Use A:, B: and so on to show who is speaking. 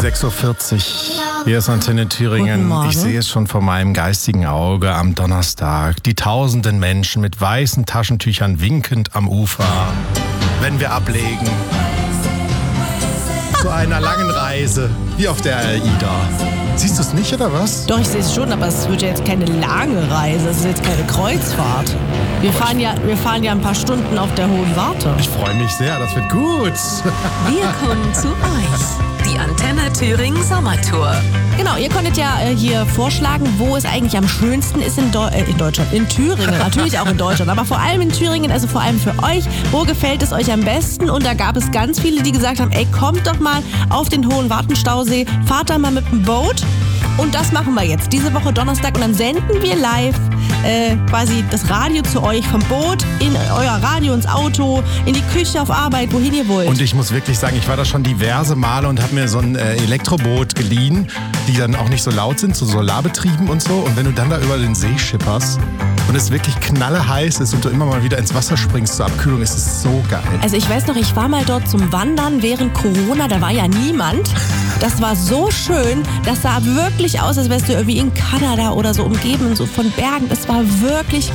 A: 6.40 Uhr. Hier ist Antenne Thüringen. Ich sehe es schon vor meinem geistigen Auge am Donnerstag. Die tausenden Menschen mit weißen Taschentüchern winkend am Ufer. Wenn wir ablegen. Zu einer langen Reise, wie auf der AIDA. Siehst du es nicht, oder was?
B: Doch, ich sehe es schon, aber es wird ja jetzt keine lange Reise. Es ist jetzt keine Kreuzfahrt. Wir fahren ja ein paar Stunden auf der Hohen Warte.
A: Ich freue mich sehr, das wird gut.
C: Wir kommen zu euch. Die Antenne Thüringen Sommertour.
B: Genau, ihr konntet ja hier vorschlagen, wo es eigentlich am schönsten ist in Deutschland. In Thüringen, natürlich auch in Deutschland, aber vor allem in Thüringen, also vor allem für euch. Wo gefällt es euch am besten? Und da gab es ganz viele, die gesagt haben, ey, kommt doch mal auf den Hohen Wartenstausee, fahrt da mal mit dem Boot. Und das machen wir jetzt, diese Woche Donnerstag. Und dann senden wir live quasi das Radio zu euch vom Boot, in euer Radio, ins Auto, in die Küche, auf Arbeit, wohin ihr wollt.
A: Und ich muss wirklich sagen, ich war da schon diverse Male und habe mir so ein Elektroboot geliehen, die dann auch nicht so laut sind, so solarbetrieben und so. Und wenn du dann da über den See schipperst und es wirklich knalleheiß ist und du immer mal wieder ins Wasser springst zur Abkühlung, ist es so geil.
B: Also ich weiß noch, ich war mal dort zum Wandern während Corona, da war ja niemand. Das war so schön, das sah wirklich aus, als wärst du irgendwie in Kanada oder so umgeben, so von Bergen. Es war wirklich